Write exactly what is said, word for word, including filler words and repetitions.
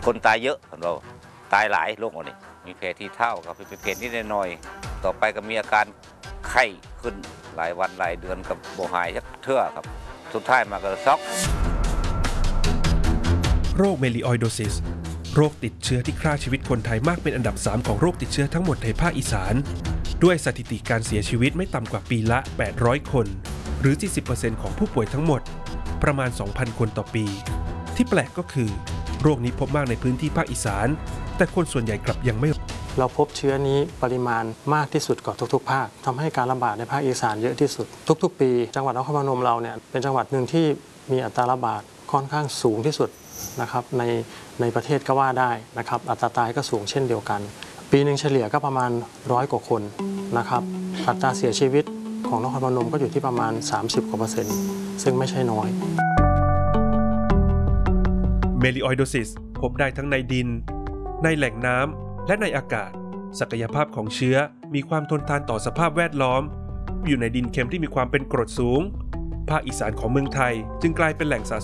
คนตายเยอะเราตายหลายโรคอันนี้มีแผลที่เท้าครับเป็นแผลนิดหน่อยต่อไปก็มีอาการไข้ขึ้นหลายวันหลายเดือนกับโบหายชักเทื่อครับสุดท้ายมาก็ช็อกโรคเมลิออยโดซิสโรคติดเชื้อที่ฆ่าชีวิตคนไทยมากเป็นอันดับสามของโรคติดเชื้อทั้งหมดในภาคอีสานด้วยสถิติการเสียชีวิตไม่ต่ำกว่าปีละแปดร้อยคนหรือ สี่สิบเปอร์เซ็นต์ ของผู้ป่วยทั้งหมดประมาณ สองพัน คนต่อปีที่แปลกก็คือโรคนี้พบมากในพื้นที่ภาคอีสานแต่คนส่วนใหญ่กลับยังไม่เราพบเชื้อนี้ปริมาณมากที่สุดกว่าทุกๆภาคทำให้การระบาดในภาคอีสานเยอะที่สุดทุกๆปีจังหวัดนครพนมเราเนี่ยเป็นจังหวัดหนึ่งที่มีอัตราระบาดค่อนข้างสูงที่สุดนะครับในในประเทศก็ว่าได้นะครับอัตราตายก็สูงเช่นเดียวกันปีหนึ่งเฉลี่ยก็ประมาณร้อยกว่าคนนะครับอัตราเสียชีวิตของนครพนมก็อยู่ที่ประมาณสามสิบกว่าเปอร์เซ็นต์ซึ่งไม่ใช่น้อยเมลิออยโดซิสพบได้ทั้งในดินในแหล่งน้ำและในอากาศศักยภาพของเชื้อมีความทนทานต่อสภาพแวดล้อมอยู่ในดินเค็มที่มีความเป็นกรดสูงภาคอีสานของเมืองไทยจึงกลายเป็นแหล่งสะ